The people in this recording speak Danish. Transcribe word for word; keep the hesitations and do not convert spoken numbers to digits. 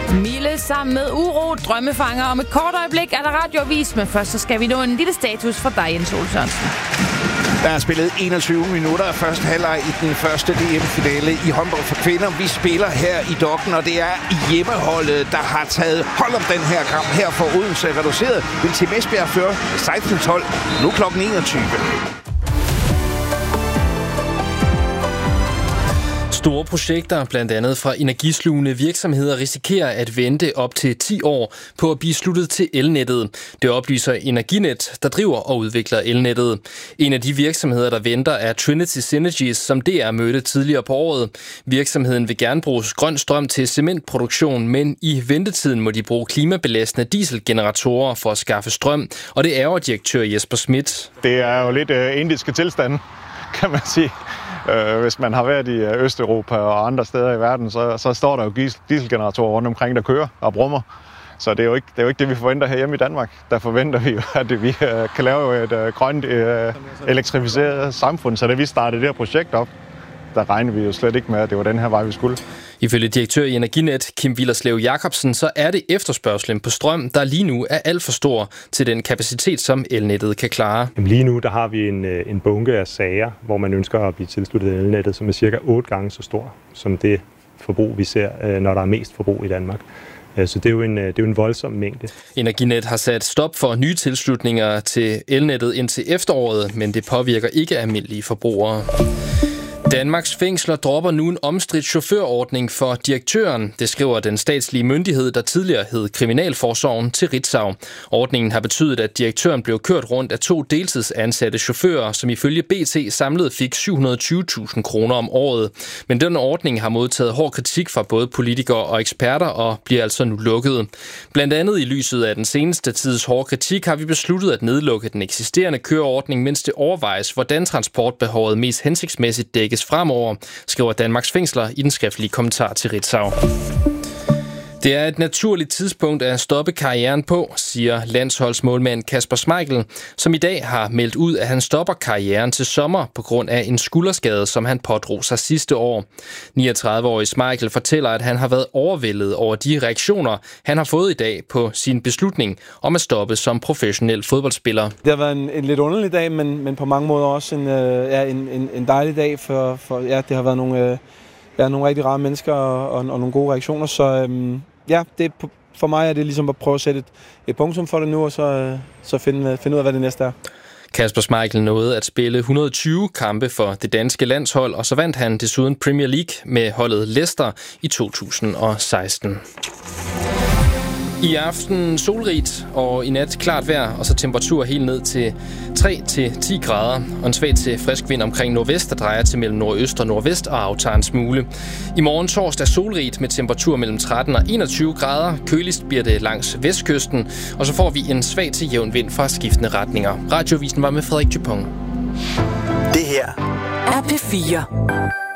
Mille sammen med Uro, drømmefanger. Om et kort øjeblik er der radioavis, men først så skal vi nå en lille status fra dig, Jens Ole Sørensen. Der er spillet enogtyve minutter af første halvleg i den første D M-finale i håndbold for kvinder. Vi spiller her i Dokken, og det er hjemmeholdet, der har taget hold om den her kamp. Her for Odense reduceret, vil til Esbjerg føre seksten tolv, nu klokken enogtyve. Store projekter, blandt andet fra energislugende virksomheder, risikerer at vente op til ti år på at blive sluttet til elnettet. Det oplyser Energinet, der driver og udvikler elnettet. En af de virksomheder, der venter, er Trinity Synergies, som D R mødte tidligere på året. Virksomheden vil gerne bruge grøn strøm til cementproduktion, men i ventetiden må de bruge klimabelastende dieselgeneratorer for at skaffe strøm, og det ærger direktør Jesper Schmidt. Det er jo lidt uh, indiske tilstande, kan man sige. Uh, hvis man har været i Østeuropa og andre steder i verden, så, så står der jo dieselgeneratorer rundt omkring, der kører og brummer. Så det er, jo ikke, det er jo ikke det, vi forventer herhjemme i Danmark. Der forventer vi jo, at vi uh, kan lave et uh, grønt uh, elektrificeret samfund. Så da vi startede det her projekt op, der regnede vi jo slet ikke med, at det var den her vej, vi skulle. Ifølge direktør i Energinet, Kim Willerslev Jacobsen, så er det efterspørgslen på strøm, der lige nu er alt for stor til den kapacitet, som elnettet kan klare. Lige nu der har vi en, en bunke af sager, hvor man ønsker at blive tilsluttet elnettet, som er cirka otte gange så stor som det forbrug, vi ser, når der er mest forbrug i Danmark. Så det er, jo en, det er jo en voldsom mængde. Energinet har sat stop for nye tilslutninger til elnettet indtil efteråret, men det påvirker ikke almindelige forbrugere. Danmarks fængsler dropper nu en omstridt chaufførordning for direktøren. Det skriver den statslige myndighed, der tidligere hed Kriminalforsorgen, til Ritzau. Ordningen har betydet, at direktøren blev kørt rundt af to deltidsansatte chauffører, som ifølge B T samlet fik syv hundrede og tyve tusind kroner om året. Men den ordning har modtaget hård kritik fra både politikere og eksperter og bliver altså nu lukket. Blandt andet i lyset af den seneste tids hårde kritik har vi besluttet at nedlukke den eksisterende køreordning, mens det overvejes, hvordan transportbehovet mest hensigtsmæssigt dækkes fremover, skriver Danmarks Fængsler i den skriftlige kommentar til Ritzau. Det er et naturligt tidspunkt at stoppe karrieren på, siger landsholdsmålmand Kasper Schmeichel, som i dag har meldt ud, at han stopper karrieren til sommer på grund af en skulderskade, som han pådrog sig sidste år. niogtredive-årige Schmeichel fortæller, at han har været overvældet over de reaktioner, han har fået i dag på sin beslutning om at stoppe som professionel fodboldspiller. Det har været en, en lidt underlig dag, men, men på mange måder også en, øh, ja, en, en, en dejlig dag, for, for ja, det har været nogle... Øh Ja, nogle rigtig rare mennesker og, og, og nogle gode reaktioner, så øhm, ja, det, for mig er det ligesom at prøve at sætte et, et punktum for det nu, og så, så finde, finde ud af, hvad det næste er. Kasper Schmeichel nåede at spille et hundrede og tyve kampe for det danske landshold, og så vandt han desuden Premier League med holdet Leicester i to tusind og seksten. I aften solrigt og i nat klart vejr, og så temperatur helt ned til tre til ti grader, og en svag til frisk vind omkring nordvest, der drejer til mellem nordøst og nordvest og aftager en smule. I morgen torsdag solrigt med temperatur mellem tretten og enogtyve grader. Køligst bliver det langs vestkysten, og så får vi en svag til jævn vind fra skiftende retninger. Radiovisen var med Frederik Dupont. Det her er P fire.